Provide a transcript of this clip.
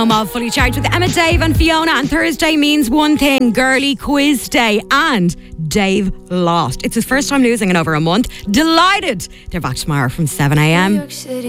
Of Fully Charged with Emma, Dave and Fiona, and Thursday means one thing: girly quiz day, and Dave lost. It's his first time losing in over a month. Delighted they're back tomorrow from 7 a.m.